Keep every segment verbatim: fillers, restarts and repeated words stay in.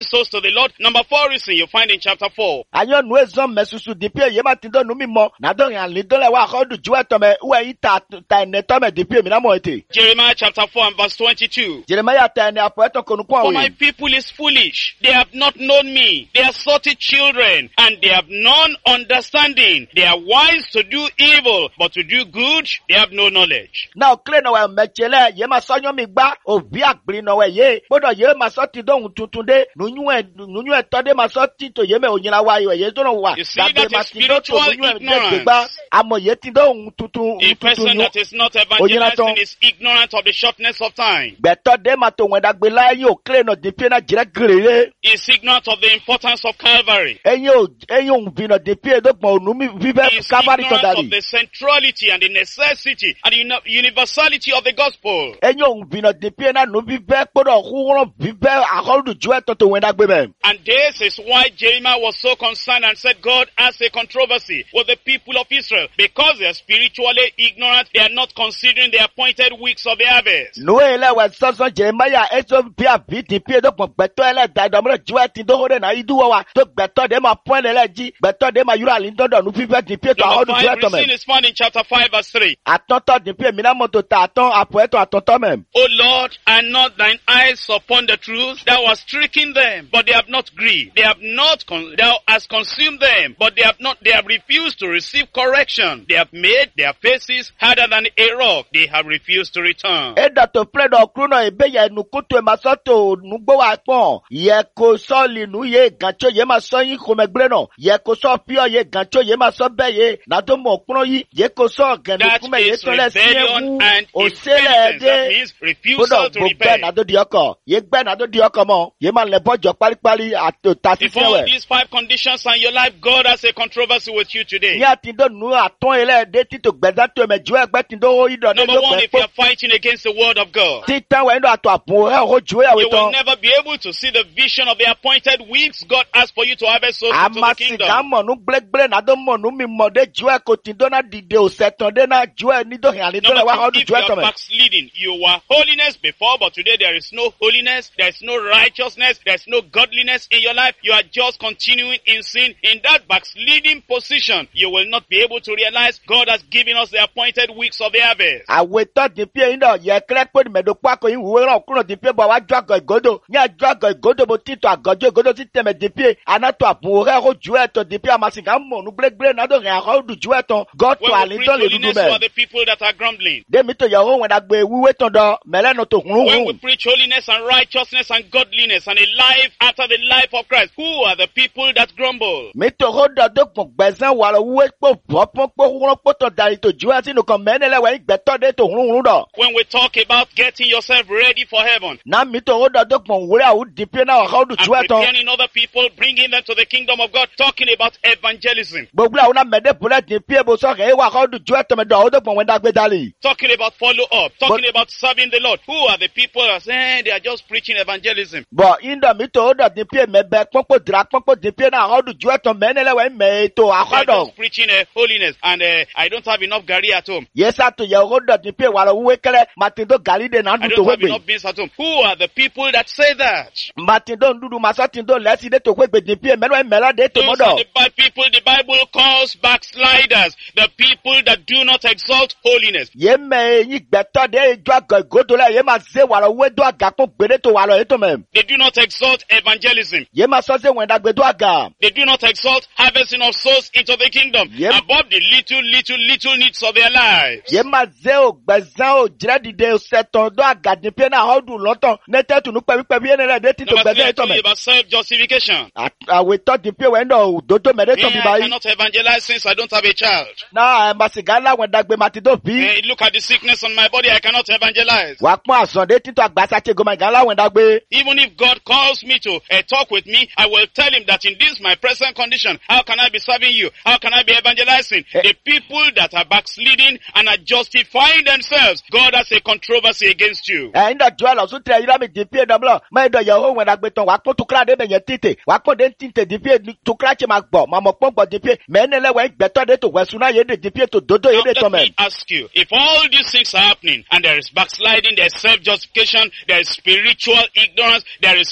souls to the Lord. Number four reason you find in chapter four. Ayo nu ezon mesusu dipie ye matindo nu mi mo. Na don yan lido le wa hodu juwe tome uwe ita ta ne tome dipie mi na mo ete. Jeremiah chapter four and verse twenty-two. Jeremiah ta ne apoeto konu kwa For we. my people is foolish. They have not known me. They are salty children, and they have none understanding. They are wise to do evil, but to do good, they have no knowledge. Now clean no we mechele ye ma sonyo mi gba obi agbiri no we ye. Bodo ye ma so ti dohun tuntun de nunyu e nunyu e to de ma so ti to ye me onyira wa ye ye to no wa. You see, that is spiritual ignorance. Amo ye ti dohun tuntun A person that is not evangelizing is ignorant of the shortness of time. Beto de ma to wenda gbe la yo clean no dipie na jire grere. Is ignorant of the importance of Calvary. Enyo enyo vino dipie do mo nu mi vive Is Calvary to ignorant dali. of the centrality and the necessity and the uni- universality of the gospel. Enyo vino dipie na nu vive podo huwo vive ahodu juwe to to wenda gbe me. And this is why Jeremiah was so concerned and said God has a controversy with the people of Israel because they are spiritually ignorant. They are not considering the appointed weeks of the harvest. Nu ele we soso Jeremiah ezo bia bi dipie do pon beto ele da do mo juwe ti do hore na idu wa to beto de ma point ele ji beto de ma yura lindo do nu vive dipie to Number ahodu juwe five to me. reason is found in chapter five verse three. Atonto dipie mi na mo to ta aton apoeto atonto me. O Lord, are not thine eyes upon the truth? Thou hast stricken them, but they have not grieved. They have not, con- thou hast consumed them, but they have not, they have refused to receive correction. They have made their faces harder than a rock. They have refused to return. Eda to pledo kruno ebe ye nukutu e masoto nugbo wa pon. Ye ko so li nu ye gancho ye maso yin komegbre no. Ye ko so pio ye gancho ye maso be ye. Na do mo kruno yi. Ye ko so genu That kume ye is to le siye rebellion wu. and O se le impotence. That de. means refusal Bodo to bo gbe repent. na do di oko. Ye gbe na do di oko mo. Ye man le bojo pali pali ato tasi If all sewe. these five conditions are in your life, God has a controversy with you today. Ni atindo nu aton ele de ti to gbeza to me ju egbe tindo ho ido de Number do one, pe if you po. are fighting against the word of God, Titan we ndo ato apun he ho ju ya we you will ton. never be able to see the vision of the appointed weeks God has for you to harvest souls into the Amasi kingdom. gamo nu gblegble na do mo nu mi mo de ju e ko tindo na dide o setan de na ju e ni do hin ali do le wa ho Number du two, if ju you e to are me. backsliding, you were holiness before, but today there is no holiness, there is no righteousness, there is no godliness in your life. You are just continuing in sin. In that backsliding position, you will not be able to realize God has given us the appointed weeks of the harvest. Awe to di pie ndo ye kre po di me do kwa ko yin wo ran kuro di pie bo wa ju ago igodo. Ni aju ago igodo bo ti to agojo igodo ti teme di pie. Ana to apun he ho ju e to di pie amasi gamo nu gblegble na do hin ho du ju e ton. God to When we ali preach do le dudu holiness, who are me. the people that are grumbling? De mi to ye ho wen da gbe wiwe ton do mele no to hun When we hun. preach holiness and righteousness and godliness and a life after the life of Christ, who are the people that grumble? Mi to ho do do pon gbezan wa lo wiwe po po po po hun po to dari to ju e ti no kan mene le we gbe to de to hun hun do. When we talk about getting yourself ready for heaven, Na mi to ho do do pon wure awu di pie na ho du and ju e ton. preparing other people, bringing them to the kingdom of God, talking about evangelism, Gbogbo àwọn mẹ̀dẹ́ pọ̀lẹ́ di pie bo sọ kẹ́ wà kọ́ du ju ẹ̀tọ́ mi dọ̀ ọ́ dọ̀gbọ̀n wẹ́n dàgbé dálì. talking about follow up, talking about serving the Lord. Who are the people that say they are just preaching evangelism? Bọ̀ indọ̀ mi tó dọ̀ di pie mẹ́bẹ́ pọ́npọ́ dira pọ́npọ́ di pie náà ọ́ du ju ẹ̀tọ́ mẹ́nẹ́lẹ́wẹ̀ mẹ́ ètò They are àkọ́dọ̀. just preaching uh, holiness, and uh, I don't have enough gari at home. Yẹ́sà tó yẹ ọ́ dọ̀ di pie wà lọ wúwé kẹ́lẹ́ Màtìndó gàrí de náà I dùn tó don't have wégbè. enough beans at home. Who are the people that say that? Màtìndó dúdú màsọ́tìndó lẹ́sí de tó wégbè di pie mẹ́lẹ́wẹ̀ mẹ́lá de tó Those mọ́dọ̀. are the bad people the Bible calls backsliders, the people that do not exalt holiness. Yé mẹ́ eyín gbẹ̀tọ́ de ijó àgọ̀ ìgòdò lẹ̀ yé máa zé wà lọ wé dó àgà kó gbèrè tó wà lọ ètò mẹ́. They do not exalt evangelism. Yé máa sọ́ sí wẹ̀n dàgbé dó àgà. They do not exalt harvesting of souls into the kingdom Yep. above the little, little, little needs of their lives. Yé máa zé o gbẹ̀zán o jìrẹ́ dìde o sẹ̀tàn dó àgà di pie náà ọ́ dùn lọ́tàn nẹ́tẹ́ tùnú pẹ̀pẹ̀pẹ̀ yé nílẹ̀ dé títò Number three, gbẹ̀dẹ́ I ètò told you mẹ́. about self-justification. Àwètọ́ di pie wẹ̀ ń dọ̀ òdòdó mẹ́rẹ́ tó Yeah, bí I báyìí. cannot evangelize since I don't have a child. Náà ẹ̀ máa sìgá láwọn ẹ̀dàgbé máa ti dó bí. Eh, look at the sickness on my body, I cannot evangelize. Wà á pọ́n àsọ̀dé títọ́ àgbàsá tí goma ìgá láwọn ẹ̀dàgbé. Even if God calls me to uh, talk with me, I will tell him that in this my present condition, how can I be serving you? How can I be evangelizing? Eh. The people that are backsliding and are justifying themselves, God has a controversy against you. Ẹ̀ ń dọ̀ jọ́ lọ sún tẹ̀ yíra mi di pie dọ̀bọ̀. Mẹ́ dọ̀ yẹ owó wẹ̀n dàgbé tán wà á pọ́n tukura dé bẹ̀yẹn títè. Wà á pọ́n dé títè di pie tukura tí ma gbọ̀. Màmọ̀ pọ́n gbọ̀ di pie. Mẹ́nẹ́lẹ́wẹ̀ gbẹ̀tọ́ dé tó wẹ̀sùn náà yé de di pie tó dodo yé Now de tọ́ let mẹ́. me ask you, if all these things are happening and there is backsliding, there is self-justification, there is spiritual ignorance, there is rebellion,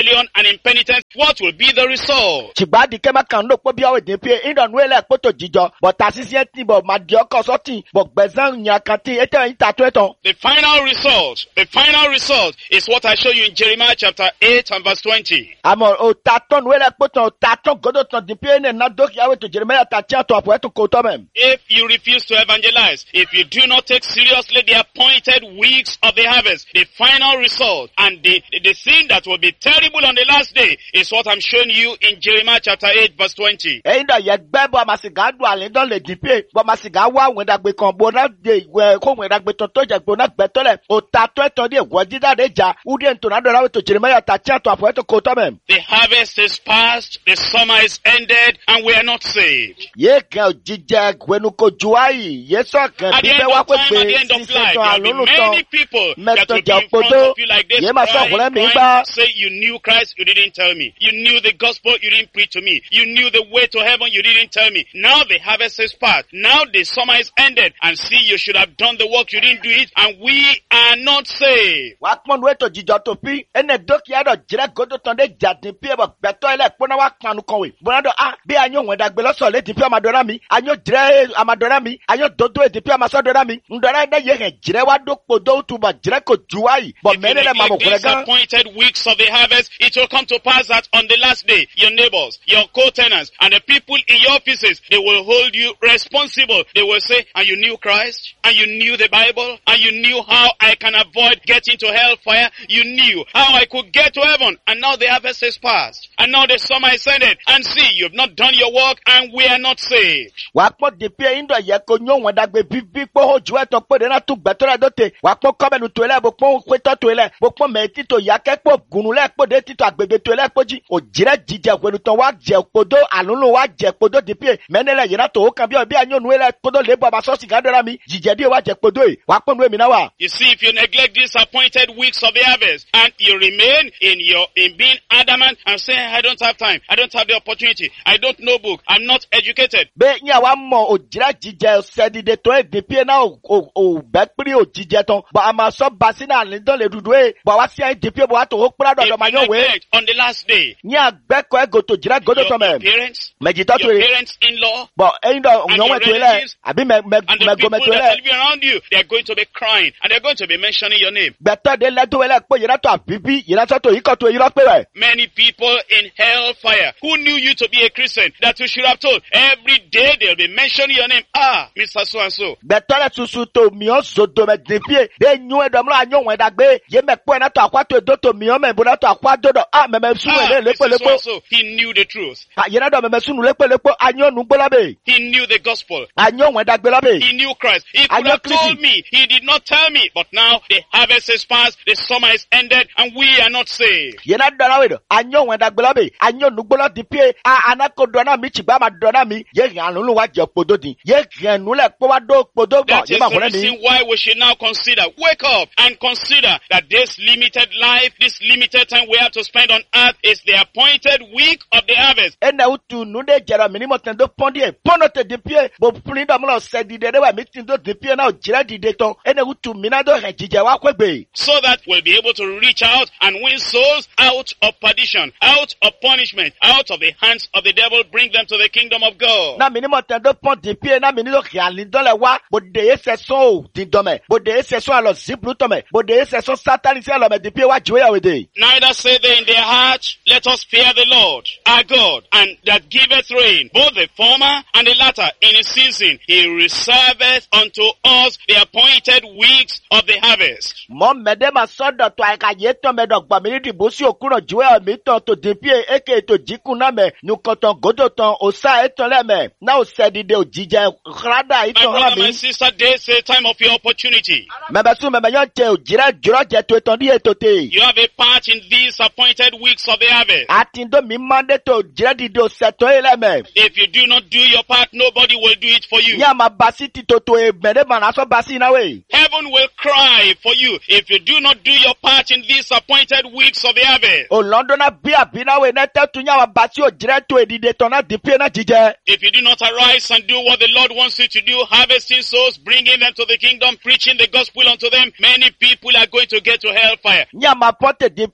rebellion and impenitence, what will be the result? Chigba di kema kan no po bi awe de pie in don wele poto jijo but asisi tin bo ma di oko so tin bo gbezan nya kan tin ete yin ta to eton. The final result, the final result is what I show you in Jeremiah chapter eight and verse twenty. Amo o ta ton wele poto ta ton godo ton di pie ne na do ki awe to Jeremiah ta tia to apo eto ko to mem. If you refuse to evangelize, if you do not take seriously the appointed weeks of the harvest, the final result and the, the, the thing that will be terrible on the last day is what I'm showing you in Jeremiah chapter eight verse twenty. E ndo ye gbe bo amasiga du ale don le di pie bo amasiga wa wen dagbe kan bo na de we ko wen dagbe ton to je gbo na gbe to le o ta to eton de wo dida de ja u de nto na do rawe to Jeremiah ta tia to apo eto ko to mem. The harvest is past, the summer is ended, and we are not saved. Ye kan jije gwenu ko juai ye so kan At bi the be end wa of pe time, at the end pe of si life, se there ton will be alulu many ton people that Meto will be in front japodo of you like this, ye ma so crying, kule mi crying, gba say you knew Christ, you didn't tell me. You knew the gospel, you didn't preach to me. You knew the way to heaven, you didn't tell me. Now the harvest is past. Now the summer is ended. And see, you should have done the work, you didn't do it, and we are not saved. wa pon we to jijo to pi ene doki ado jire godo ton de jadin pi e bo beto ele pona wa panu kan we bona do ah bi anyo wen dagbe lo so le di pi amadora mi anyo jire amadora mi anyo dodo e di pi amasodora mi ndora de ye he jire wa do podo tu ba jire ko juai bo If you mene le ma mo neglect kure these gan appointed weeks of the harvest, it will come to pass that on the last day, your neighbors, your co-tenants, and the people in your offices, they will hold you responsible. They will say, and you knew Christ, and you knew the Bible, and you knew how I can avoid getting to hellfire. You knew how I could get to heaven, and now the harvest is past, and now the summer is ended, and see, you've not done your work, and we are not saved. wa pon di pi indo ye ko nyo wen dagbe bi bi po ho ju e to pe de na tu beto le dote wa pon ko menu to ele bo pon pe to to ele bo pon me ti to ya ke po gunu le po de ti to agbegbe to ele po ji o jire jije gwenu ton wa je podo alunu wa je podo di pi menele yina to o kan bi o bi anyo nu ele podo le bo abaso si gadora mi jije di wa je podo e wa pon nu emi na wa. You see, if you neglect these appointed weeks of the harvest and you remain in your in being adamant and saying, I don't have time, I don't have the opportunity, I don't know book, I'm not educated. Be nya wa mo o jire jije se di de to e di pi na o o be pri o jije ton bo amaso basina le don le dudu e bo wa si ai di pi bo wa to o pra do If do ma you yo we neglect on the last day, nya gbe ko e go to jire godo your, to your me parents, mejito to your e parents-in-law, bo e ndo And nyo your we to ele relatives, abi me me and the me go people me to that are ele living around you, they are going to be crying and they're going to be mentioning your name. beto de le do ele po yira to abibi yira to iko to yira pe we Many people in hellfire who knew you to be a Christian that you should have told. Every day they'll be mentioning your name. Ah, Mister So-and-so. beto le susu to mi o so do me de pie de nyu e do mlo anyo wen dagbe ye me po na to akwa to do to mi o me bo na to akwa do do ah me me su Ah, ele lepo Mister lepo So-and-so. He knew the truth. ah yira do me me su nu lepo lepo anyo nu gbo labe He knew the gospel. anyo wen dagbe labe He knew Christ. He I could know have told Christy. me. He did not tell me. But now the harvest is past, the summer is ended, and we are not saved. yira do la we do anyo wen dagbe labe anyo nu gbo la di pie ah anako do na mi chigba ma do na mi ye ran lu wa je podo din ye ran nu le po wa do podo bo That ye is ma the hore reason mi why we should now consider, wake up and consider that this limited life, this limited time we have to spend on earth is the appointed week of the harvest. ene utu nu de jera mi ni mo ten do pondi e pono te di pie bo pulin do mo se di de de wa mi tin do di pie na o jira di de ton ene utu mi na do he jije wa kwegbe So that we'll be able to reach out and win souls out of perdition, out of punishment, out of the hands of the devil, bring them to the kingdom of God. na mi ni mo ten do pon di pie na mi ni do khiali do le wa bo de e se so o din do me bo de e se so alo zibru to me bo de e se so satan si alo me di pie wa jiwe ya we de Neither say they in their heart, let us fear the Lord, our God, and that giveth rain, both the former and the latter in his season. He reserveth unto us the appointed weeks of the harvest. mo me de ma so do to ai ka ye to me do gba mi ni di bo si okuro jiwe ya mi to to di pie eke to jikun na me nu kon ton godo ton o sa e ton le me na o se di de o jije krada i My ton ha brother, my mi sister, this is a time of your opportunity. mebe su mebe yon te o jira juro je to eton di eto te You have a part in these appointed weeks of the harvest. ati ndo mi mande to jira di do se to ele me If you do not do your part, nobody will do it for you. nya ma basi ti to to e mede ma na so basi na we Heaven will cry for you if you do not do your part in these appointed weeks of the harvest. o londo na bi abi na we na te tu nya ma basi o jira to e di de to na di pie na jije If you do not arise and do what the Lord wants you to do, harvesting souls, bringing them to the kingdom, preaching the gospel unto them, many people are going to get to hellfire. nya ma pote di pie na do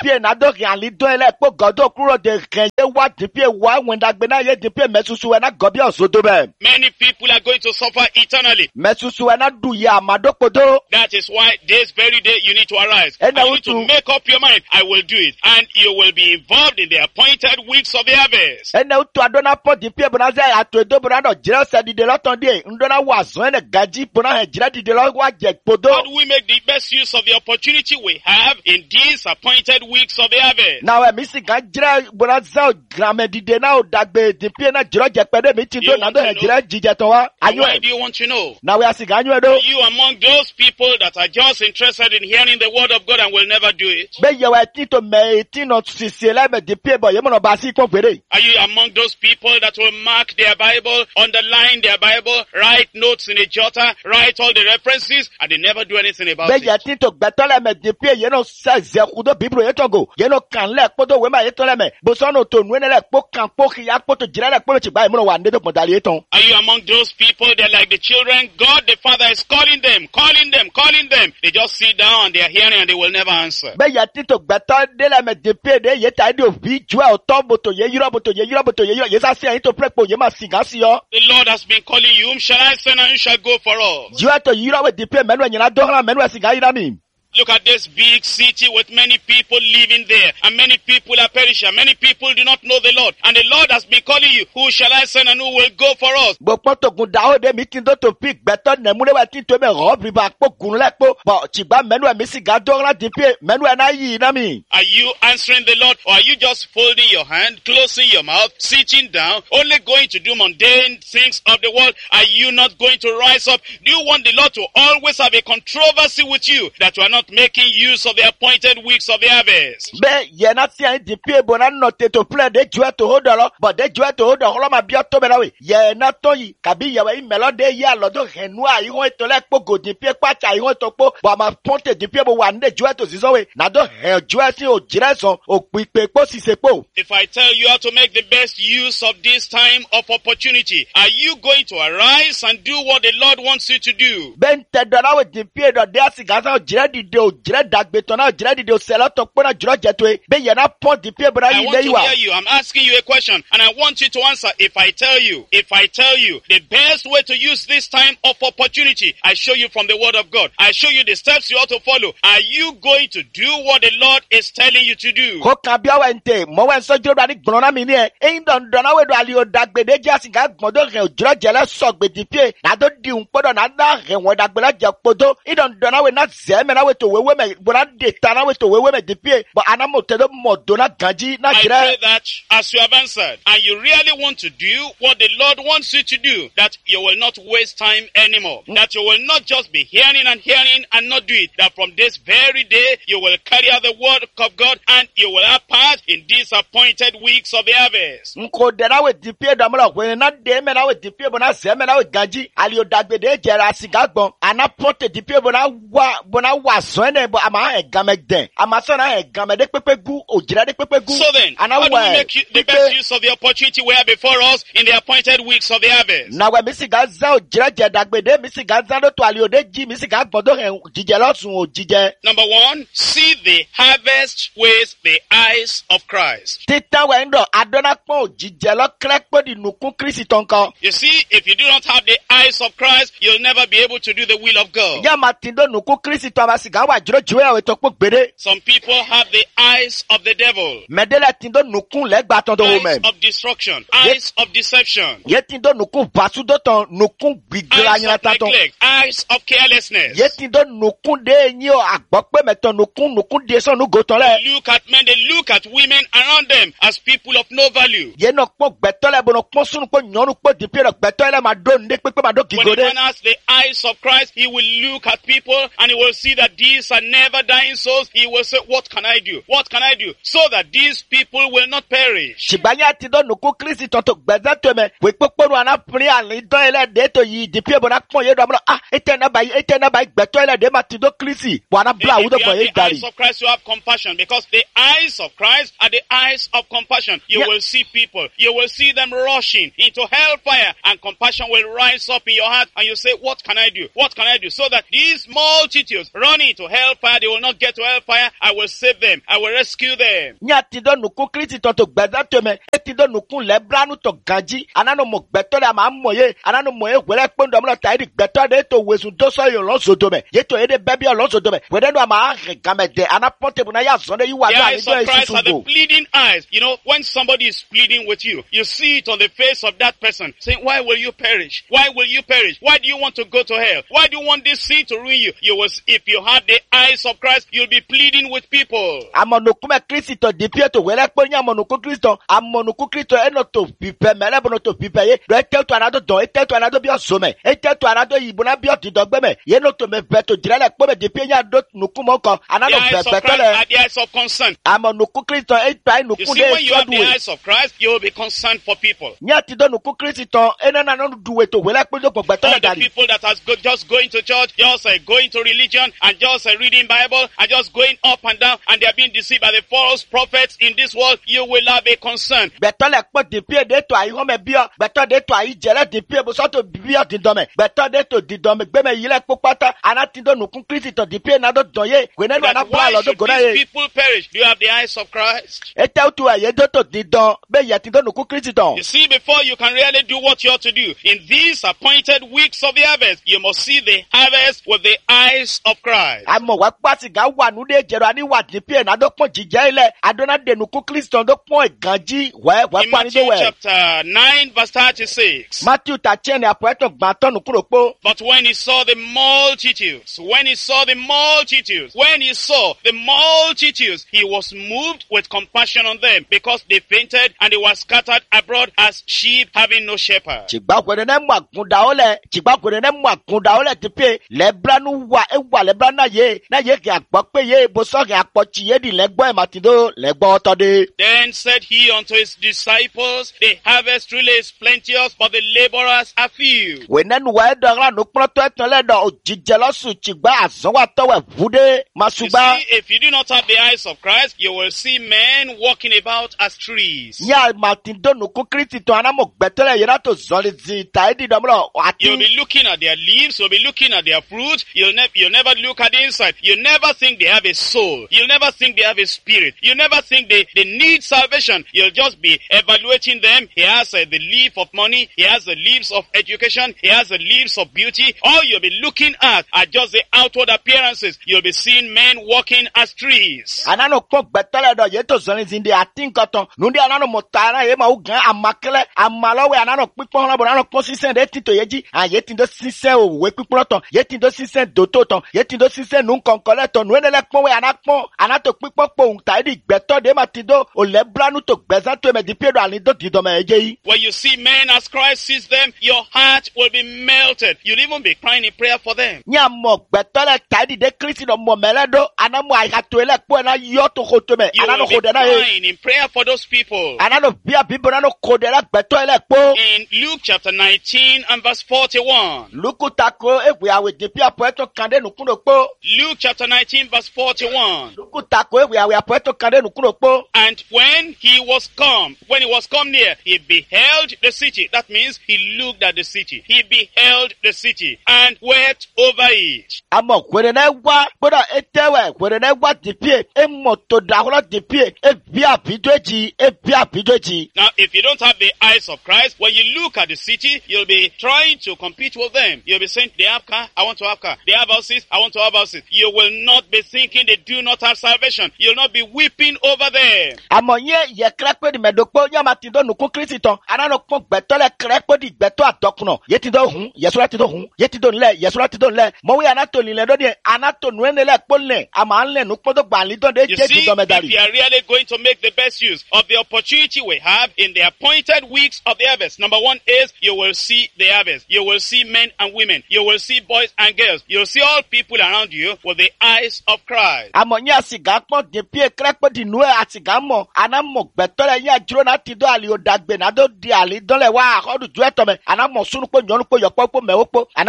do ri ali do ele po godo kuro de renye wa dipie wa wendagbe na ye dipie mesusu na gobi osodo be. Many people are going to suffer eternally. Mesusu na du ya amado podo. That is why this very day you need to arise. And And I you want need to to- make up your mind. I will do it. And you will be involved in the appointed weeks of the harvest. Ene utu adona po dipie bona ze ato edo bona no jira se dide loton die ndona wa zo ene gaji bona he jira dide lo wa je podo. How do we make the best use of the opportunity we have in these appointed weeks of the harvest? Na we mi si ga jira bona ze o grame dide na o dagbe dipie na jiro je pede mi ti do You na want do to he know? jira jije ton wa. And Anyo why e. do you want to know? Na we asi ga anyo e do. Are you among those people that are just interested in hearing the word of God and will never do it? Be ye we ti to me ti no sisi le me dipie bo ye mo no ba si kon fere. Are you among those people that will mark their Bible, underline their Bible, write notes in a jotter, write all the references, and they never do anything about Be ye it? ti to gbeto le me dipie ye no se ze kudo biblo ye tongo. Ye no kan le podo we ma ye to le me. Bo so no to nu ne le po kan po ki ya po to jira le po ti gba ye mo no wa ne to pon dali ye ton. Are you among those people that like the children, God the Father is calling them, calling them, calling them. They just sit down and they are hearing and they will never answer. Be ye ti to gbeto de le me dipie de ye ta de obi ju e o to bo to ye yiro bo to ye yiro bo to ye yiro ye sa si yin to prepo ye ma si ga si yo. The Lord has been calling you, whom shall I send and who shall go for us? Ju e to yiro we dipie menu e nyina do ran menu e si ga yira mi. Look at this big city with many people living there, and many people are perishing. Many people do not know the Lord. And the Lord has been calling you, who shall I send and who will go for us? Bo pon to gun da o de mi tin do to pick beto ne mu ne we tin to me ro bi ba po gun le po. Bo ti gba menu e mi si ga do ran dipie menu e na yi na mi. Are you answering the Lord, or are you just folding your hand, closing your mouth, sitting down, only going to do mundane things of the world? Are you not going to rise up? Do you want the Lord to always have a controversy with you, that you are not making use of the appointed weeks of the harvest? Be ye na ti an dipie bo na no te to play de ju e to hold lo. Bo de ju e to hold lo ma bi o to be na we. Ye na to yi kabi ye we melo de ye lo do henu a yi ho to le po go dipie pa cha yi ho to po. Bo ma ponte dipie bo wa nde ju e to zizo we. Na do he ju e si o jire son o pipe po si se po. If I tell you how to make the best use of this time of opportunity, are you going to arise and do what the Lord wants you to do? Ben te do na we dipie do de asi ga sa o jire dide o jire dagbe to na o jire dide o se lo to po na jiro je to e. Be ye na pon dipie bo na I yi want le to yi wa. hear you. I'm asking you a question, and I want you to answer. If I tell you, if I tell you, the best way to use this time of opportunity, I show you from the Word of God. I show you the steps you ought to follow. Are you going to do what the Lord is telling you to do? Ko kan bi awe nte mo we so jiro ni gbon na mi ni e. E don don na we do ali o dagbe de je asi ga gbon do re o jiro je le so gbe dipie. Na do di un podo na da re won dagbe la je podo. E don don na we na ze me na we to we we me bo na de ta na we to we we me dipie. But anamo te do mo do na ganji na I jire. pray that as you have answered, and you really want to do what the Lord wants you to do, that you will not waste time anymore. That you will not just be hearing and hearing and not do it. That from this very day, you will carry out the word of God and you will have part in these appointed weeks of the harvest. Nko de na we dipie do mo lo we na de me na we dipie bo na ze me na we ganji. Ali o dagbe de je ra si ga gbon. Ana ponte dipie bo na wa bo na wa so ene bo ama e game den. Ama so na e game de pepe gu o jira de pepe gu. So then, Ana how do we wa make you- the best use of the opportunity we have before us in the appointed weeks of the harvest? na we mi si ga za o jira je dagbe de mi si ga za do to ali o de ji mi si ga gbon do he jije losun o jije. Number one, see the harvest with the eyes of Christ. Titan we ndo adona pon o jije lo krek po di nukun Kristi tonkan. You see, if you do not have the eyes of Christ, you'll never be able to do the will of God. Ya ma tin do nukun Kristi to ma si ga wa jiro jiwe we to po gbere. Some people have the eyes of the devil, Medele tin do nukun le gba ton do eyes me. of destruction, eyes of deception, Ye tin do nukun basu do ton nukun gbigla eyes yin of ta ton. neglect, eyes of carelessness. Ye tin do nukun de yin o agbo pe meton nukun nukun de so nu go ton le. They look at men, they look at women around them as people of no value. Ye no po gbeto le bo no pon sunu po nyonu po di pe gbeto le ma do nde pepe ma do When a gigode. man has the eyes of Christ, he will look at people and he will see that these are never dying souls. He will say, what can I do? What can I do? So that these people will not perish. Shibanya ti do nukun Kristi ton to gbeze to me. We popo nu ana pri ali do ele de to yi di pe bo na pon ye do mo ah ete na ba ete na ba gbẹ̀tọ́ ilẹ̀ dé ma ti do Kristi wà na bla If awudo you bọ̀ have yé the gari. eyes of Christ, you have compassion, because the eyes of Christ are the eyes of compassion. You Yeah. will see people. You will see them rushing into hellfire, and compassion will rise up in your heart, and you say, what can I do? What can I do? So that these multitudes running into hellfire, they will not get to hellfire. I will save them. I will rescue them. Nya ti do nukun Kristi tɔ to gbɛdɔ tɛmɛ eti do nukun lɛ branu tɔ ganji ananu mo gbɛtɔ de ma mɔ ye ananu mɔ ye wɛrɛ kpɔndɔ mi ta yi di gbɛtɔ de to wesu dosɔ yi lɔnso domɛ ye to ye de bɛɛ bi lɔnso domɛ wɛrɛ do a ma hɛ gamɛ dɛ ana pɔnte bu na ya zɔn de yi wa The do ani eyes do of ye Christ are the susu go. pleading eyes. You know, when somebody is pleading with you, you see it on the face of that person, saying, why will you perish? Why will you perish? Why do you want to go to hell? Why do you want this sin to ruin you? You was, if you had the eyes of Christ, you'll be pleading with people. Amɔnukume Kristi tɔ di pie to wɛrɛ kpɔ nye amɔnuku Kristi tɔ amɔnuku Kristi tɔ enɔ to pipɛ mɛ lɛ bɔnɔ to pipɛ ye do ete to anado dɔn ete to anado biɔ zomɛ ete to anado yibo na biɔ didɔgbɛ mɛ ye no to mɛ bɛ to dzra lɛ kpɔ mɛ di pie nya do nukumɔ kɔ The anado eyes bɛ of gbɛtɔ Christ lɛ are the eyes of concern. amɔnuku Kristi tɔ eta yi You nuku see, de when you have the sɔduwe. eyes of Christ, you will be concerned for people. Nya ti do nuku Kristi tɔ enana no duwe to wɛrɛ kpɔ do gbɛtɔ All lɛ the dari. people that are go, just going to church, just uh, going to religion, and just uh, reading Bible, and just going up and down, and they are being deceived by the false prophets in this world, you will have a concern. Gbɛtɔ lɛ kpɔ di pie de to ayi hɔmɛ biɔ gbɛtɔ de to ayi jɛlɛ di pie bosɔ to biɔ didɔmɛ gbɛtɔ de to didɔmɛ gbɛmɛ yi lɛ kpɔ kpata ana ti do nuku Kristi tɔ di pie na do dɔn ye wɛnɛ do That ana bla why lɔ do should gona these ye. people perish? Do you have the eyes of Christ? Ete tu aye do to didɔn bɛ yɛ ti do nuku Kristi tɔ. You see, before you can really do what you ought to do, in these appointed weeks of the harvest, you must see the harvest with the eyes of Christ. Amɔ wa kpa siga wa nu de jɛrɛ ani wa di pie na do kpɔn jijɛ yi lɛ adona de nuku Kristi tɔ do kpɔn ganji wɛ wɛ In kpɔ ani do Matthew wɛ. chapter nine, verse thirty-six. Matthew ta tiɲɛ ni apɔ ɛtɔ gbãtɔ nukuro kpo. But when he saw the multitudes, when he saw the multitudes, when he saw the multitudes, he was moved with compassion on them, because they fainted and they were scattered abroad as sheep having no shepherd. Tsigba kwenye ne mu agundawo le, tsigba kwenye ne mu agundawo le tipe, le branu wa, ewa le brana ye, na ye ke akpɔ pe ye, boso ke akpɔ tsi ye di le gbɔ ematido, le gbɔ tɔ de. Then said he unto his disciples, the harvest really is plenteous, but the laborers are few. Wene nu wa edɔɣla nukplɔtɔ etɔ le dɔ, o dzidze lɔ su tsigba azɔwatɔ wɛ ʋu de, You masugba. see, if you do not have the eyes of Christ, you will see men walking about as trees. Nya matido nuku Kristi tɔ anamo gbɛtɔ le yena to zɔli zi ta edi dɔm lɔ, You'll ati. be looking at their leaves, you'll be looking at their fruit, you'll, ne- you'll never look at the inside. You'll never think they have a soul. You'll never think they have a spirit. You'll never think they, they need salvation. You'll just be evaluating them. He has uh, the leaf of money, he has the leaves of education, he has the leaves of beauty. All you'll be looking at are just the outward appearances. You'll be seeing men walking as trees. Anano kpɔ gbɛtɔ le dɔ ye to zɔli zi de ati nkɔtɔ, nu de anano mɔ ta na ye ma wo gã amakele, amalɔwe anano kpikpɔ la bo anano kpɔ sisɛn de ti to ye dzi, a ye ti do sisɛn o we kpikpɔ tɔ, ye ti do sisɛn doto tɔ, ye ti do sisɛn nu nkɔnkɔ le tɔ, nu ene le kpɔ we ana kpɔ, ana to kpikpɔ kpɔ ŋuta ye di gbɛtɔ de ma ti do, o le blanu to gbɛzã to eme di pie do ali do didɔmɛ edze yi. When you see men as Christ sees them, your heart will be melted. You'll even be crying in prayer for them. Nya mɔ gbɛtɔ le ta di de Kristi dɔ mɔ mɛ le do, anamo ahato le kpɔ ena yɔ to ko to me, You anano will be ko de na ye, crying in prayer for those people. anano bia bibo anano ko de la gbɛtɔ le kpɔ. In Luke chapter nineteen and verse forty-one. Luku tako ewe awe di pia po eto kande nukuno kpo. Luke chapter nineteen verse forty-one. Luku tako ewe awe po eto kande nukuno kpo. And when he was come, when he was come near, he beheld the city. That means he looked at the city. He beheld the city and wept over it. Amo kwere na wa, boda etewe kwere na wa di pie, e moto daholo di pie, e bia bido eji, e bia bido eji. Now, if you don't have the eyes of Christ, when you look at the city, you'll be trying to compete with them. You'll be saying, they have car, I want to have car. They have houses, I want to have houses. You will not be thinking they do not have salvation. You'll not be weeping over them. Amo ye ye krepe di medokpo, nyama ti do nuku Kristi ton, anano kpon gbeto le krepe di gbeto adokuno. Ye ti do hun, yesura ti do hun, ye ti do nle, yesura ti do nle. Mo we anato ni le do di, anato nuene le kpon le, ama nle nukpo do gban li do de You je see, di do if medali. you are really going to make the best use of the opportunity we have in the appointed weeks of the harvest, number one is you will see the harvest. You will see men and women. You will see boys and girls. You will see all people around you with the eyes of Christ. Amo nye asiga kpon di pie krepe di nue asiga mo, anamo gbeto le nye jiro na ti do ali odagbe na do di ali do le wa ahodu ju eto me, anamo sunu po nyonu po yokpo po mewo po, anamo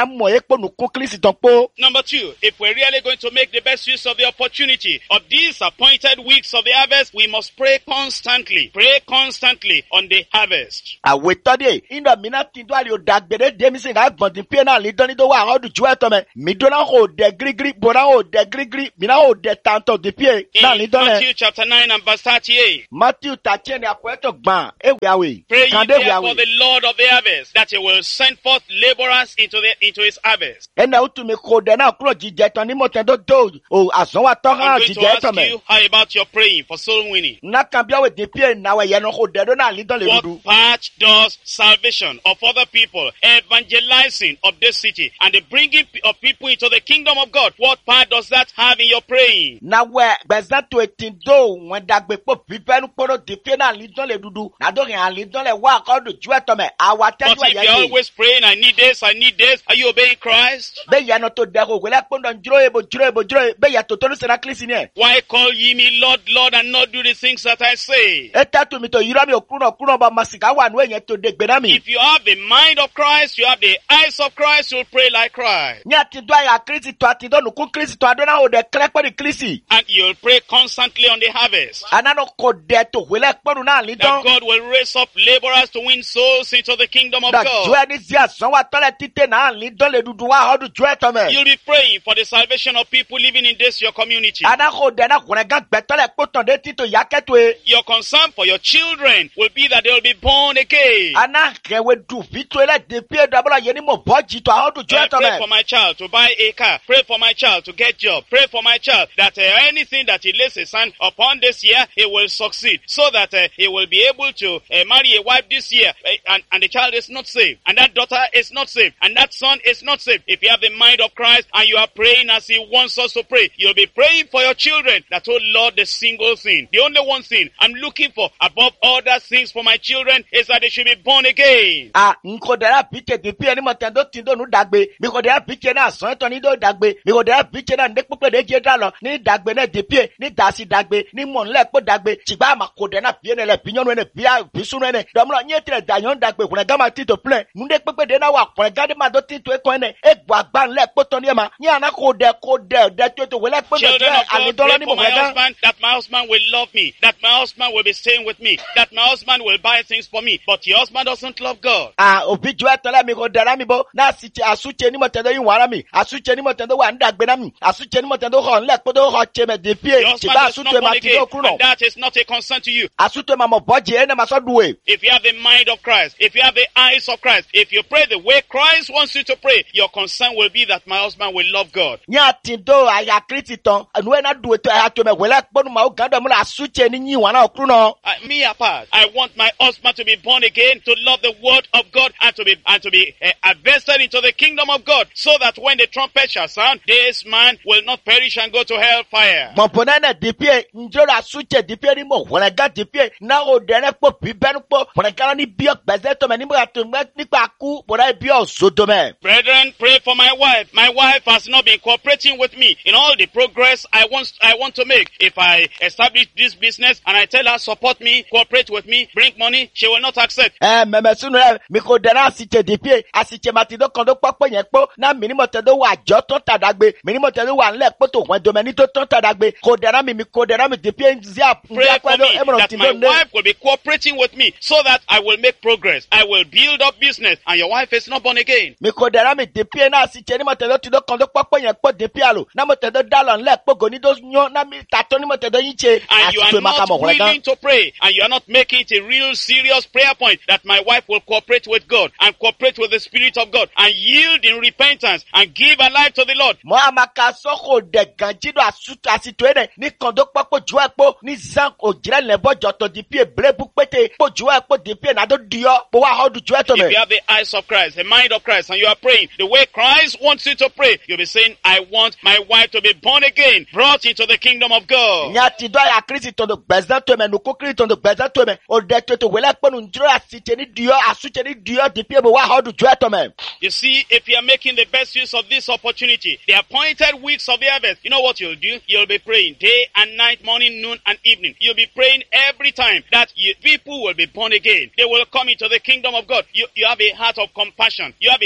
na mo e po nukun Kristi ton po. Number two, if we're really going to make the best use of the opportunity of these appointed weeks of the harvest, we must pray constantly. Pray constantly on the harvest. Awe tode indo mina tindo ali o dagbere de mi se ga gbon din pe na li don ni do wa odu ju eto me mi do na ho de grigri bo na ho de grigri mi na ho de tanto de pie na li In don Matthew chapter nine and verse thirty-eight. Matthew thirteen ni apoeto gban e we awe Pray ye kan de we therefore awe the Lord of the harvest, that he will send forth laborers into the into his harvest. ena utu mi ko de na kuro jije ton ni mo ten do do o asan wa to I'm han going to jije eto ask me you, how about your praying for soul winning? na kan bi awe de pie na we ye no ho de do na li don le dudu. What part does salvation of other people, evangelizing of this city, and the bringing of people into the kingdom of God, what part does that have in your praying? Na we gbeza to etin do won dagbe po pipe nu poro de pie na li don le dudu na do rin ali don le wa ko do ju eto me awa But teju if ye you're ye always praying, I need this, I need this, are you obeying Christ? be ya no to de ko le po don juro ebo juro ebo juro be ya to to se na klisi ni e Why call ye me Lord, Lord, and not do the things that I say? eta to mi to yira mi okuno okuno ba masika wa nu eyan to de gbe na mi If you have the mind of Christ, you have the eyes of Christ, you'll pray like Christ. ni ati do ya Kristi to ati do nu ku Kristi to ado na o de kle pe di Kristi And you'll pray constantly on the harvest. anano ko de to we le po nu na li That don God will raise up laborers to win souls into the kingdom of da jo God. eni si asan wa to le tite na li don le dudu wa odu jo eto me You'll be praying for the salvation of people living in this your community. ana ko de na ko ne gan gbe to le po ton de tito ya keto e Your concern for your children will be that they will be born again. ana kewe du vitro le de pie do abula ye ni mo boji to odu jo Uh, eto pray me for my child to buy a car. Pray for my child to get job. Pray for my child that uh, anything that he lays his hand upon this year, he will succeed. So that uh, he will be able to uh, marry a wife this year. Uh, and, and the child is not saved. And that daughter is not saved. And that son is not saved. If you have the mind of Christ and you are praying as he wants us to pray, you'll be praying for your children. That, oh Lord, the single thing, the only one thing I'm looking for above other things for my children is that they should be born again. ah nko de la pike de pie ni mo ten do tin do nu dagbe mi ko de la pike na asan eto ni do dagbe mi ko de la pike na de pope de je da lo ni dagbe na de pie ni dasi dagbe ni mo nle po dagbe tigba ma ko de na pie ne le pinyonu ne pia pisunu ne do mo nye tre da yon dagbe kun ga ma ti to plan nu de pope de na wa kun ga de ma do ti to e kon ne e gbo agba nle po to ni e ma ni ana ko de ko de de to to we le po de Children of ali God, do lo pray ni for mo my ga husband, that my husband will love me, that my husband will be staying with me, that my husband will buy things for me, but your husband doesn't love God. ah obi jo eto le mi ko de la mi bo na si ti asuche ni mo ten do yin wara mi asuche ni mo ten do wa ndagbe na mi asuche ni mo ten do ho nle po do ho che me de pie Your husband tigba is not asuche ma born ti do again, kuro and that is not a concern to you. asuche ma mo boji ene ma so duwe If you have the mind of Christ, if you have the eyes of Christ, if you pray the way Christ wants you to pray, your concern will be that my husband will love God. ni ati do aya Kristi ton anu e na duwe to aya to me wele ponu ma o gando mu la asuche ni yin wana okru no Uh, me apart, I want my husband to be born again, to love the word of God, and to be and to be uh, invested into the kingdom of God, so that when the trumpet shall sound, this man will not perish and go to hellfire. mo pona na de pie njo la asuche de pie ni mo wele ga de pie na o de ne po bi benu po wele ga ni bi o gbeze to me ni mo to me nipa ku pona bi o sodo me Brethren, pray for my wife. My wife has not been cooperating with me in all the progress I want I want to make. If I establish this business and I tell her support me, cooperate with me, bring money, she will not accept. eh me me sunu e mi ko de na asuche de pie asuche ma ti do kan do popo yen po na mi ni mo te do wa jo to tadagbe mi ni mo te do wa nle po to wen do me ni to to tadagbe ko de na mi mi ko de na mi de pie nzia Pray nzia for kwa do me e mo that ti my do ne wife will be cooperating with me so that I will make progress. I will build up business, and your wife is not born again. mi ko de na mi de pie na asuche ni mo te do ti do kan do popo yen po de pie alo na mo te do da lo nle po go ni do yan na mi ta to ni mo te do yin che And you are not willing to pray, and you are not making it a real serious prayer point that my wife will cooperate with God and cooperate with the Spirit of God and yield in repentance and give her life to the Lord. mo amaka so ko de ganji do asutu asito ene ni kan do popo ju epo ni zan o jire le bojo to di pie brebu pete po ju epo di pie na do dio po wa hodu ju eto If me you have the eyes of Christ, the mind of Christ, and you are praying the way Christ wants you to pray, you'll be saying, I want my wife to be born again, brought into the kingdom of God. nya ti do ya Kristi to do gbeza to me no ko Kristi to do gbeza to me o de to to wele pe nu njiro asite ni dio asuche ni dio di pie bo wa hodu ju eto me You see, if you are making the best use of this opportunity, the appointed weeks of the harvest, you know what you'll do? You'll be praying day and night, morning, noon, and evening. You'll be praying every time that you, people will be born again. They will come into the kingdom of God. You, you have a heart of compassion. You have a real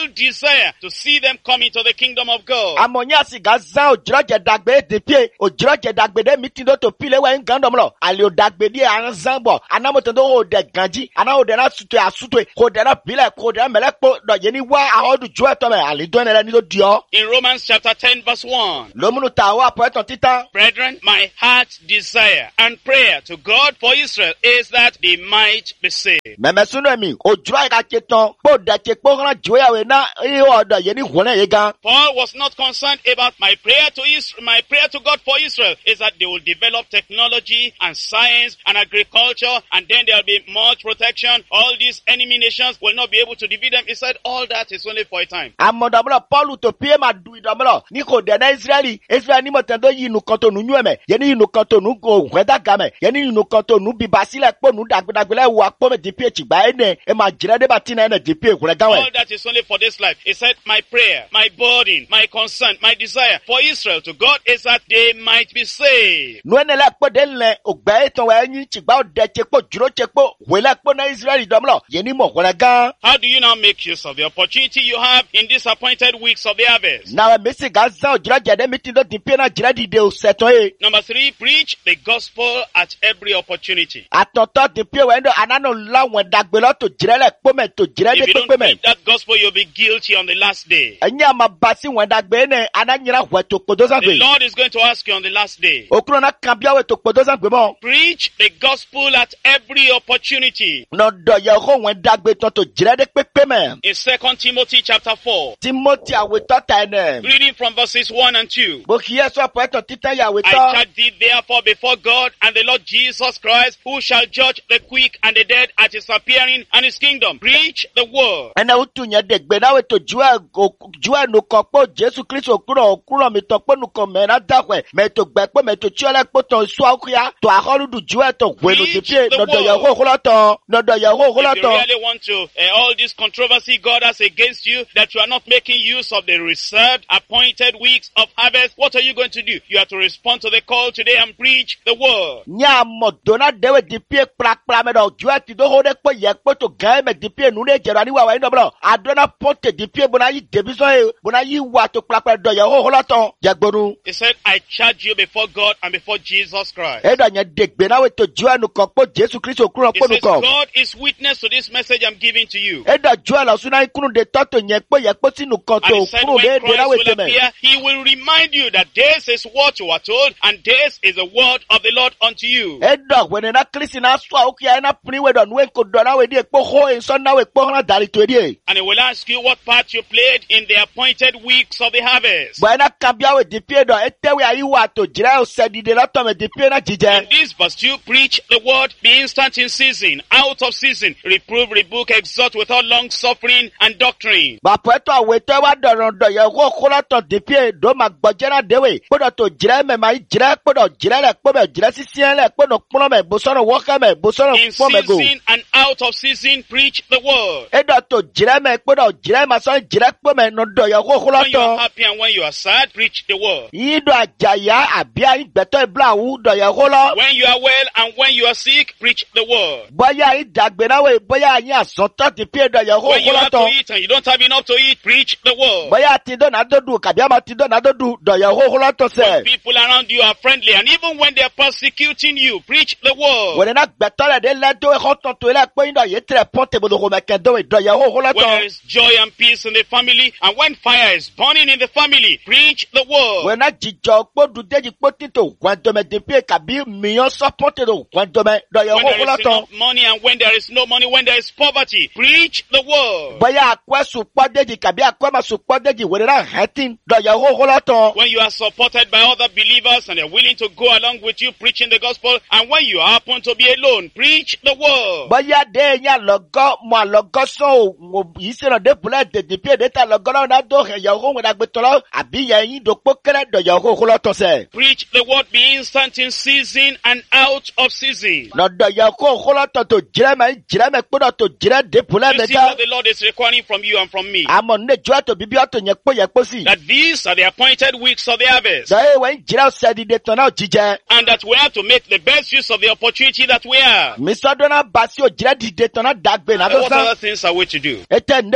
desire to see them come into the kingdom of God. Amonya siga zan ojiro je dagbe depuis ojiro je dagbe de meeting do to pile we ngandom lo ali o dagbe di an zan bo anamoto do o de ganji ana o de na sutu asutu ko de na bile ko de mele po do je ni wa ahodu ju eto me ali do ne ni do dio. In Romans chapter ten verse one. Lo munu ta wa po eton titan. Brethren, my heart's desire and prayer to God for Israel is that they might be saved. Meme sunu mi ojiro ga cheton po de che po ran ju ya we na e o do je ni hone ye gan. Paul was not concerned about my prayer to Israel. My prayer to God for Israel is that they will develop technology and science and agriculture, and then there will be much protection. All these enemy nations will not be able to defeat them. He said all that is only for a time. Amodablo Paul to pie ma du idamlo ni ko de na Israeli Israel ni mo tendo yi nu kan to nu nyu me ye ni nu kan to nu go weda game ye ni nu kan to nu bi basile po nu dagbedagbele wa po me di pie chigba ene e ma jire de batina ene di pie kure gawe. All that is only for this life. He said my prayer, my burden, my concern, my desire for Israel to God is that they might be saved. Nu ene la po de le ogba eton wa yin chigba o de chepo juro chepo we la po na Israeli domlo ye ni mo kure gan. How do you now make use of the opportunity you have in these appointed weeks of the harvest? Na me si gaza o jira jade meeting do di pie na jira di de o seton e. Number three, preach the gospel at every opportunity. Atoto di pie we ndo anano la won dagbelo to jira le po me to jira If de you don't pe me. preach that gospel, you'll be guilty on the last day. Enya ma basi won dagbe ne ananyira we to podoza The gbe. Lord is going to ask you on the last day. Okuro na kambia we to podoza gbe mo. Preach the gospel at every opportunity. No do ye ho won dagbe to to jira de pepe me. In Second Timothy chapter four, Timothy awe to ta ene. reading from verses one and two. Bo kiye so po to titan ya we I to. charge thee therefore before God and the Lord Jesus Christ, who shall judge the quick and the dead at his appearing and his kingdom. Preach the word. Ena utu nya de gbe na we to jua go jua no ko po Jesus Christ okuro okuro mi to po nu ko me na dakwe me to gbe po me to chiole po to su akuya to aholu du jua to we no di pie no do ye ho ho to no do ye ho ho If you to. really want to, uh, all this controversy God has against you, that you are not making use of the reserved, appointed weeks of harvest, what are you going to do? You have to respond to the call today and preach the word. Nya mo dona dewe di pie pra pra me do jua ti do ho de po ye po to ga me di pie nu ne jero ni wa wa ndo bro adona ponte di pie bona yi debi so e bona yi wa to pra pra do ye ho ho to jagbonu. He said, I charge you before God and before Jesus Christ. E do nya de gbe na we to jua nu ko po Jesus Christ okuro He po nu says, ko. God is witness to this message I'm giving to you. E do jua la suna ikunu de to to nye po ye po sinu ko And to he said, okuro when de de na Christ we will te me. appear, he will remind you that this is what you are told, and this is the word of the Lord unto you. E do we na Kristi na so okuya na pri we do nu ko do na we di po ho en so na we po na dari to di. And he will ask you what part you played in the appointed weeks of the harvest. Bo na kambia we di pie do e te we ayi wa to jira o se di de la to me di pie na In jije. this verse two, preach the word, be instant in season, out of season, reprove, rebuke, exhort with all long suffering and doctrine. Ba po to we to wa do ron do ye ho ho la to di pie do ma gbojera de we po do to jira me ma jira po do jira le po me jira sisian le po no pon me bo so no wo ka me bo so no In po me go. season and out of season, preach the word. E do to jira me po do jira ma so jira po me no do ye ho ho la When you are to. happy and when you are sad, preach the word. Yi do ajaya abia igbeto ibla wu do ye ho lo. When you are well and when you are sick, preach the word. Boya yi dagbe na we boya yin asoto ti pie do ye ho When ho you la have to to. eat and you don't have enough to eat, preach the word. Boya ti do na do du kabi ama ti do na do du do ye ho ho la to When se. people around you are friendly and even when they are persecuting you, preach the word. Wele na gbeto le de le do e ho to to le pe yin do ye tre ponte bo do ho me ken do we do ye ho ho la When there to. is joy and peace in the family and when fire is burning in the family, preach the word. We na jijo po du deji po ti to gwan do me de pie kabi miyan so ponte do gwan do me do ye ho When ho there la is to. enough money and when there is no money, when there is poverty, preach the word. Boya akwa su po deji kabi akwa ma su po deji wele na hetin do ye ho ho la to. When you are supported by other believers and they're willing to go along with you preaching the gospel, and when you happen to be alone, preach the word. Boya de nya logo mo logo so mo yi se no de bula de de pie de ta logo na do he ye ho we na gbeto lo abi ye yin do po kere do ye ho ho la to se. Preach the word, be instant in season and out of season. No do ye ho ho la to to jire me jire me po do to jire de bula me You see da. what the Lord is requiring from you and from me. Amo ne jo to bibi to nye po ye po si. That these are the appointed weeks of the harvest. Da e we jire se di de to na jije. And that we have to make the best use of the opportunity that we have. Mi so do na basi o jire di de to na dagbe na And do what sa. other things are we to do? Ete ne bula de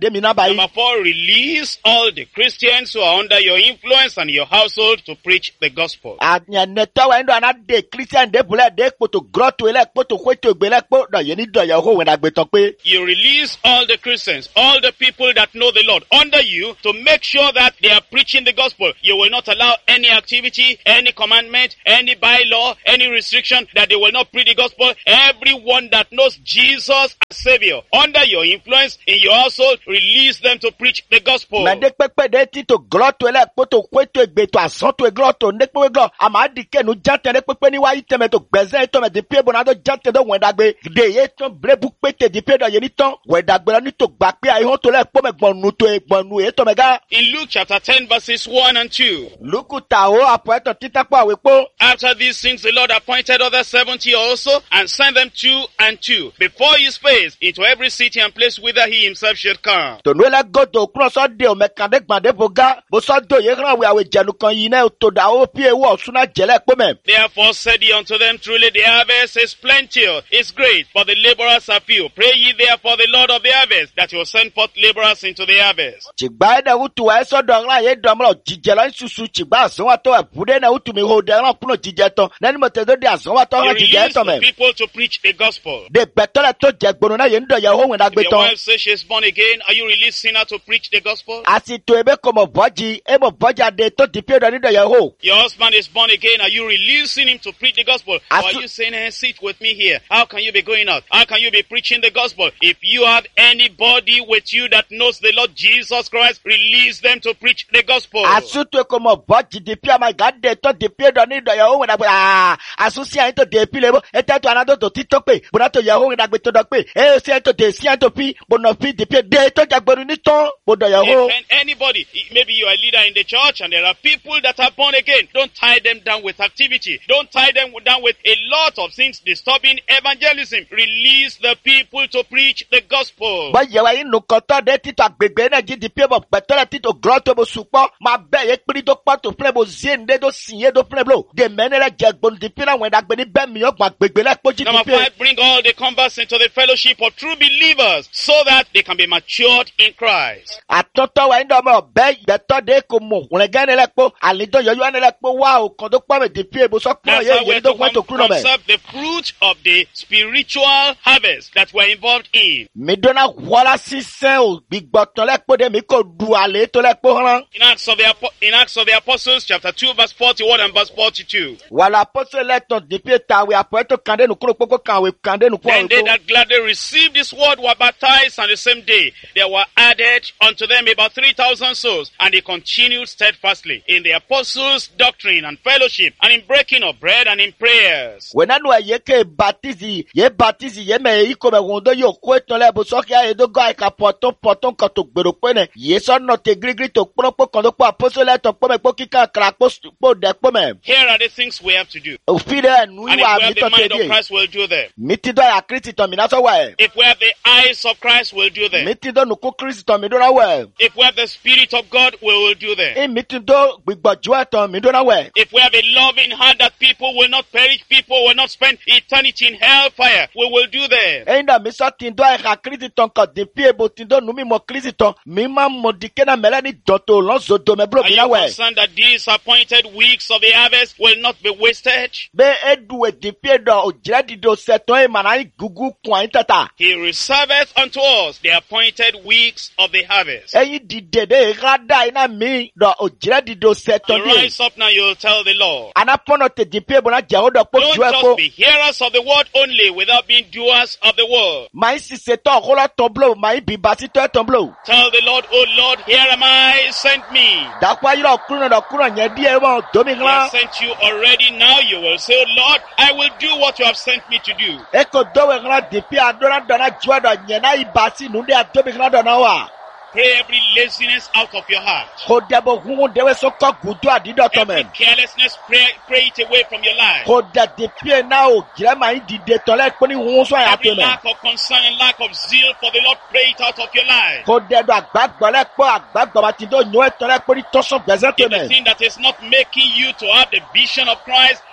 dé mi náà báyìí. Number four, release all the Christians who are under your influence and your household to preach the gospel. ànyànnẹtọ wa ń dọ̀ àná de christian de bulẹ̀ de kpoto grọ́tò ilẹ̀ kpoto kótó ìgbélẹ̀ kpó dọ̀ yẹn ní dọ̀ yẹn hó wẹ̀ dàgbé tán pé. You release all the Christians, all the people that know the Lord under you to make sure that they are preaching the gospel. You will not allow any activity, any commandment, any bylaw, any restriction that they will not preach the gospel. Everyone that knows Jesus as Savior under your influence in your household, release them to preach the gospel. mẹ̀dẹ́ pẹ́pẹ́ de ti to grọ́tò ilẹ̀ kpoto kótó ìgbètò àsọ̀tò ìgrọ́tò ndékpé glọ́ àmà àdìkẹ́ nu jántẹ̀ de pẹ́pẹ́ ní wáyé tẹ̀mẹ̀ tó gbẹ̀zẹ́ tọ́mẹ̀ di pé bọ̀nà àdó jántẹ̀ dó wẹ̀ dàgbé de yé tán brébu pété di pé dọ̀ yé ní tán wẹ̀ dàgbé lọ ní tó gbà pé àyíhó tó lẹ̀ kpọ́mẹ̀ gbọ̀nù tó gbọ̀nù yé tọ́mẹ̀ gá. In Luke chapter ten verses one and two. luku tàwó àpọ̀ẹ́tọ̀ títàpọ̀ àwẹ̀ kpó. After these things the Lord appointed other seventy also and sent them two and two before his face into every city and place whither he himself should come. tònúwẹ́lẹ́ gòdò kúrò sọ́dẹ̀ òmẹ̀kàndé gbàdé bògá bó sọ́dọ̀ yé hàn wẹ̀ àwẹ̀ jẹ̀nu kan yìí náà tó dà ó pí ewu ọ̀ṣunà jẹ̀lẹ̀ kpọ́mẹ̀. Therefore said he unto them, truly the harvest is plenteous, is great, but the laborers are few. Pray ye therefore the Lord of the harvest, that he will send forth laborers into the harvest. tìgbà ẹ̀dẹ̀ wùtù wẹ̀ sọ́dọ̀ ńlá yé dọ̀mọ́lọ̀ jíjẹ lọ ṣuṣu tìgbà àsánwátọ́ ẹ̀bùdé náà wùtù mi hó dẹ̀ ńlá kúnò jíjẹ tán lẹ́nu mọ̀tẹ́dọ́ di àsánwátọ́ He ńlá jíjẹ released tán the mẹ́. people to preach the gospel. de gbẹ̀tọ́lẹ̀ tó jẹ gbòòrò náà yé ń dọ̀ yẹ hóhùn dàgbé If your tán. wife says she is born again, are you releasing her to preach the gospel? àti tó ebe kò mọ̀ bọ́jì ẹ mọ̀ bọ́jà de tó di pé dọ̀ ní dọ̀ yẹ hó. Your husband is born again, are you releasing him to preach the gospel? Or As are to- you saying, hey, sit with me here? How can you be going out? How can you be preaching the gospel? If you have anybody with you that knows the Lord Jesus Christ, release them to preach the gospel. àsùtò kò mọ̀ bọ́jì di pé àmà ìgá de tó di pé dọ̀ ní dọ̀ yẹ hóhùn dàgbé àà àsùsí àyìn tó de pí lébó ètò ètò ànádó tó títọ́ pé bùnà tó yẹ hóhùn dàgbé tó dọ̀ pé ẹ sí àyìn tó de sí àyìn tó pí bùnà pí di pé de tó jẹ gbòòrò ní tán bùnà yẹ hó. If an- anybody, maybe you are a leader in the church and there are people that are born again, don't tie them down with activity. Don't tie them down with a lot of things disturbing evangelism. Release the people to preach the gospel. bọ́yẹ̀ wa yìí nù kọ́tọ́ de títọ́ àgbègbè náà jí di pé bọ̀ pẹ̀tọ́lẹ̀ títọ́ grọ́tò bó sùpọ̀ máa bẹ̀ yẹ kpiri tó pọ̀ tó fúnẹ̀ bó zie ndé tó sì yé tó fúnẹ̀ bó de mẹ́ni lẹ jẹ gbòòrò di pé náà wẹ̀ dàgbé ní bẹ́ẹ̀ mi yọ gbà gbègbè lẹ kpó jí di Number pé. five, bring all the converts into the fellowship of true believers so that they can be matured in Christ. àtọ́tọ́ wa yìí dọ̀ bẹ́ẹ̀ gbẹ̀tọ́ de kò mọ̀ wùlẹ̀gẹ́ ni lẹ kpó àlejò yọ̀yọ́ ni lẹ kpó wá o kàn tó pọ̀ mẹ́ di pé bó sọ́kúrò That's yẹ how we're yẹ tó to wọ́n tó kúrò mẹ́. conserve the fruit of the spiritual harvest that we're involved in. mi donna wọ́lá sísẹ́ o gbígbọ́tọ̀ lẹ kpó de mi kò du àlè tó lẹ kpó hàn. In Acts of the Apo- in Acts of the Apostles, chapter two, verse forty-one and verse forty-two. wàlà apọ́sẹ̀ lẹ́tọ̀ di pé tàwé àpọ̀ẹ́tò kàndé nù kúrò kpókó kàwé kàndé nù kúrò Then they kó. that gladly received this word were baptized, and the same day there were added unto them about three thousand souls, and they continued steadfastly in the apostles' doctrine and fellowship, and in breaking of bread and in prayers. wẹ́nánú ẹ̀ yé ké baptisi yé baptisi yé mẹ́ èyí kò mẹ́ wọ́n tó yóò kó ètò lẹ́bù sọ́kì ayé tó gọ́ àyíká pọ̀tún pọ̀tún kan tó gbèrò pé nẹ̀ yé sọ́nà tẹ gírígírí tó kpọ́npọ́ kan tó kpọ́ àpọ́sọ́lẹ̀ tó kpọ́ mẹ́ kpọ́ kíkà kàrà kpọ́ dẹ̀ kpọ́ mẹ́. Here are the things we have to do. òfin dẹ̀ nu And if ìwà we mi have the tọ́ tẹ mind of díẹ̀ Christ, we'll do them. mi ti dọ́ yà kristi tọ̀ mi náà sọ wẹ̀ If we have the eyes of Christ, we'll do them. mi ti dọ́ nukú kristi tọ̀ mi dọ́nà wẹ̀ If we have the Spirit of God, we will do them. ì mi ti dọ́ gbígbọ́jú ẹ̀ tọ̀ mi dọ́nà wẹ̀ If we have a loving heart that people will not perish, people will not spend eternity in hellfire, we will do them. ẹ̀yin dà mi sọ ti dọ́ ẹ̀ka kristi tọ̀ kọ̀ di pí ebo ti dọ́ nu mi mọ kristi tọ̀ mi máa mọ dikẹ́ náà mẹ́lẹ́ ní dọ̀tò lọ́sọ̀dọ̀ mẹ́ búrò Are mi náà you wẹ̀. concerned that these appointed weeks of the harvest will not be wasted? bẹ́ẹ̀ edu edi pie dọ̀ òjìlẹ̀ dìde sẹ̀tọ̀ ẹ̀ màná yín gugu kùn àyín tata. He reserveth unto us the appointed weeks of the harvest. ẹ̀yin dìde de ìhádà iná mi dọ̀ òjìlẹ̀ dìde sẹ̀tọ̀ You ní. rise up now, you'll tell the Lord. anapɔnɔ te di pie bɔna jɛ o dɔ kpɔ Don't ju just ɛko. be hearers of the word only without being doers of the word. maa yi sise tɔ ɔkɔlɔ tɔn blo maa yi bi basi tɔ tɔn blo. Tell the Lord, oh Lord, here am I, send me. dakpa yi lɔ kunu dɔ kunu nyɛ di yɛ mɔ domi He has ŋlã. sent you already. Now you will say, oh Lord, I will do what you have sent me to do. eko dɔwɛ ŋlã di pie adɔna dɔna ju dɔ nyɛ n'a yi basi nu de a domi ŋlã dɔna wa. Pray every laziness out of your heart. ko dɛbɔ hunhun dewe sɔkɔ gudu adi dɔ Every tɔmɛ. carelessness, pray, pray it away from your life. ko dɛ di pie na o jira maa yi dide tɔlɛ kpɔni hunhun sɔn ya Every tɛmɛ. lack of concern and lack of zeal for the Lord, pray it out of your life. ko dɛ do agbagbɔ lɛ kpɔ agbagbɔ ma ti do nyɔ tɔlɛ kpɔni tɔsɔn gbɛsɛ If the tɛmɛ. thing that is not making you to have the vision of Christ,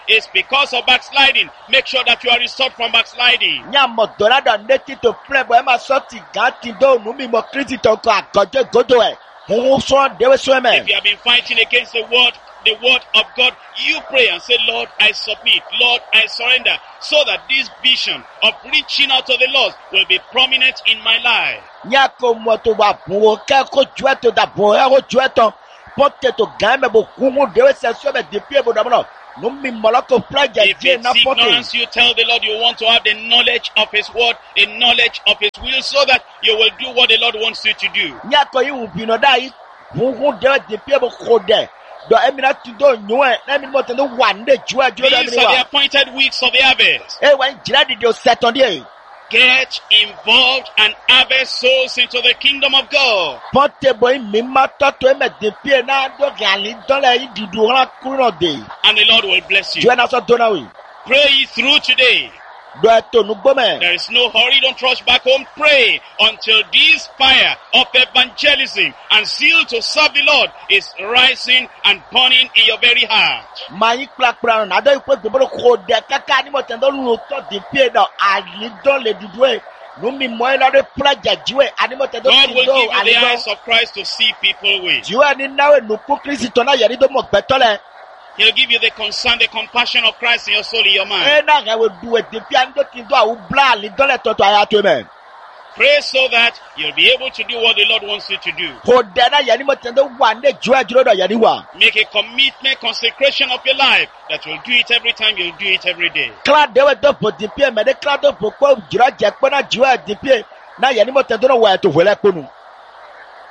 is because of backsliding, make sure that you are restored from backsliding. Nya modora da neti to plan bo e ma sorti ganti do nu mi mo Kristi to ko agojo godo e. Hun so dewe so me. If you have been fighting against the word, the word of God, you pray and say, Lord, I submit, Lord, I surrender, so that this vision of reaching out to the lost will be prominent in my life. Nya ko mo to wa bu ke ko ju to da bo e ko ju to pote to game bo kun dewe se so me depuis bo da no. No mi malako plaja If je it's na pote. ignorance, you tell the Lord you want to have the knowledge of His word, the knowledge of His will, so that you will do what the Lord wants you to do. Nya ko yi wu bi no da yi hun hun dewe depuis bo ko de. Do emina ti do nyue na mi mo te no wan de ju ajo da mi These are the wa. appointed weeks of the harvest. E wa jira di do set on there. Get involved and harvest souls into the kingdom of God. Ponte boy mi ma to to e me de pie na do gali don le yi di du ran kuro de. And the Lord will bless you. Ju na so do na we. Pray it through today. Do e to nu gbo me. There is no hurry. Don't rush back home. Pray until this fire of evangelism and zeal to serve the Lord is rising and burning in your very heart. Ma yi kla kla na do ipo gbe bo ko de kaka ni mo te do lu to de pie do ali don le dudu e. No mi mo e la de plaja ju e ani mo te do God ti will do give you ali the do. eyes of Christ to see people with. Ju e ni na we nu ku Kristi to na yeri do mo gbe to le. He'll give you the concern, the compassion of Christ in your soul, in your mind. E na ga we du e de pie an do ti do a u bla ali don le to to aya to me. Pray so that you'll be able to do what the Lord wants you to do. Ko de na yeri mo te do wan de ju e ju do yeri wa. Make a commitment, consecration of your life that you'll do it every time, you'll do it every day. Kla de we do po di pie me de kla do po ko jira je pe na ju e di pie na yeri mo te do no wa to wele ko nu.